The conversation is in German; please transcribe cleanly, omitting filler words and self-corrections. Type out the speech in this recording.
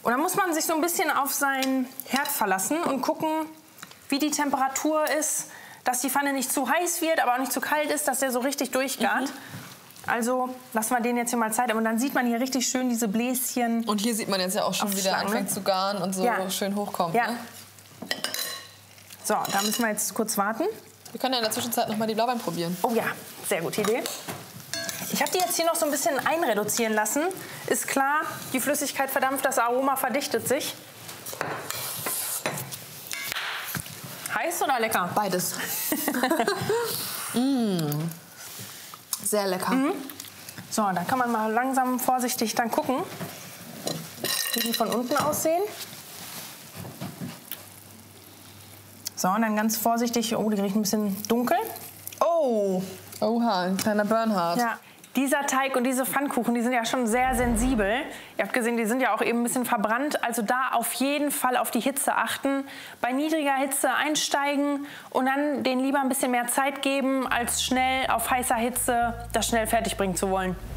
Und dann muss man sich so ein bisschen auf seinen Herd verlassen und gucken, wie die Temperatur ist, dass die Pfanne nicht zu heiß wird, aber auch nicht zu kalt ist, dass der so richtig durchgart. Also lassen wir den jetzt hier mal Zeit. Aber dann sieht man hier richtig schön diese Bläschen. Und hier sieht man jetzt ja auch schon, wie der anfängt zu garen und so schön hochkommt. Ja. Ne? So, da müssen wir jetzt kurz warten. Wir können ja in der Zwischenzeit noch mal die Blaubeeren probieren. Oh ja, sehr gute Idee. Ich habe die jetzt hier noch so ein bisschen einreduzieren lassen. Ist klar, die Flüssigkeit verdampft, das Aroma verdichtet sich. Heiß oder lecker? Beides. Sehr lecker. So, dann kann man mal langsam vorsichtig dann gucken, wie die von unten aussehen. So, und dann ganz vorsichtig, oh, die riechen ein bisschen dunkel. Oh! Oha, ein kleiner Bernhard. Ja. Dieser Teig und diese Pfannkuchen, die sind ja schon sehr sensibel. Ihr habt gesehen, die sind ja auch eben ein bisschen verbrannt. Also da auf jeden Fall auf die Hitze achten. Bei niedriger Hitze einsteigen und dann denen lieber ein bisschen mehr Zeit geben, als schnell auf heißer Hitze das schnell fertig bringen zu wollen.